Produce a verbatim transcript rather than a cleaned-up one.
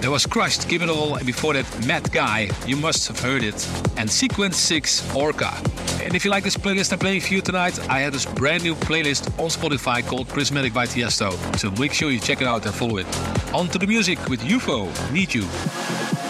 There was Crushed, Give It All, and before that, Mad Guy, you must have heard it, and Sequence six, Orca. And if you like this playlist I'm playing for you tonight, I have this brand new playlist on Spotify called Prismatic by Tiesto, so make sure you check it out and follow it. On to the music with U F O, Need You.